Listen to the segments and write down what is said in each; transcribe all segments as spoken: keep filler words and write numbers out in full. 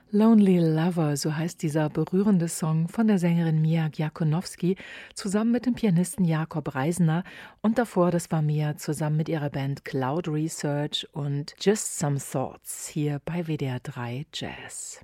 Lonely Lover, so heißt dieser berührende Song von der Sängerin Mia Djakonowski zusammen mit dem Pianisten Jakob Reisner. Und davor, das war Mia zusammen mit ihrer Band Cloud Research und Just Some Thoughts hier bei W D R drei Jazz.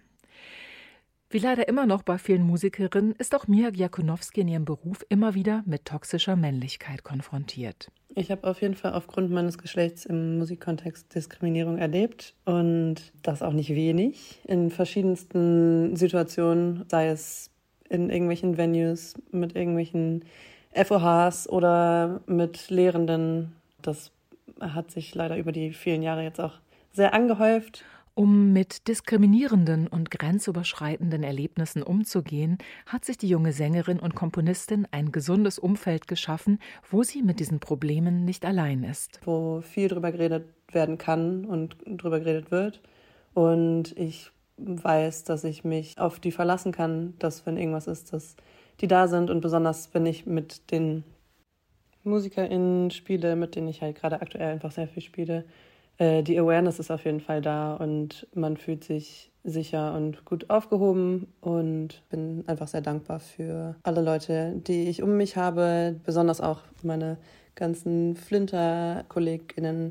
Wie leider immer noch bei vielen Musikerinnen ist auch Mia Djakonowski in ihrem Beruf immer wieder mit toxischer Männlichkeit konfrontiert. Ich habe auf jeden Fall aufgrund meines Geschlechts im Musikkontext Diskriminierung erlebt und das auch nicht wenig. In verschiedensten Situationen, sei es in irgendwelchen Venues, mit irgendwelchen F O Hs oder mit Lehrenden. Das hat sich leider über die vielen Jahre jetzt auch sehr angehäuft. Um mit diskriminierenden und grenzüberschreitenden Erlebnissen umzugehen, hat sich die junge Sängerin und Komponistin ein gesundes Umfeld geschaffen, wo sie mit diesen Problemen nicht allein ist. Wo viel drüber geredet werden kann und drüber geredet wird. Und ich weiß, dass ich mich auf die verlassen kann, dass wenn irgendwas ist, dass die da sind. Und besonders, wenn ich mit den MusikerInnen spiele, mit denen ich halt gerade aktuell einfach sehr viel spiele, die Awareness ist auf jeden Fall da und man fühlt sich sicher und gut aufgehoben und bin einfach sehr dankbar für alle Leute, die ich um mich habe, besonders auch meine ganzen Flinter-KollegInnen,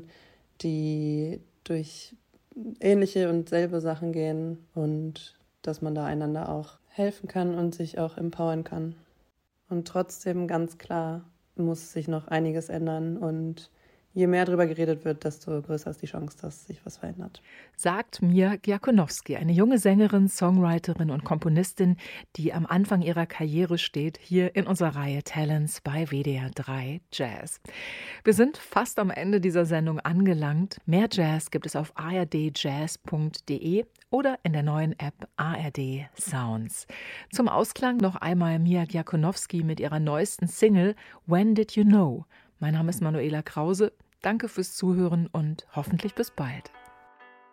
die durch ähnliche und selbe Sachen gehen und dass man da einander auch helfen kann und sich auch empowern kann. Und trotzdem ganz klar muss sich noch einiges ändern und je mehr darüber geredet wird, desto größer ist die Chance, dass sich was verändert. Sagt Mia Djakonowski, eine junge Sängerin, Songwriterin und Komponistin, die am Anfang ihrer Karriere steht, hier in unserer Reihe Talents bei W D R drei Jazz. Wir sind fast am Ende dieser Sendung angelangt. Mehr Jazz gibt es auf a r d jazz punkt d e oder in der neuen App A R D Sounds. Zum Ausklang noch einmal Mia Djakonowski mit ihrer neuesten Single When Did You Know? Mein Name ist Manuela Krause. Danke fürs Zuhören und hoffentlich bis bald.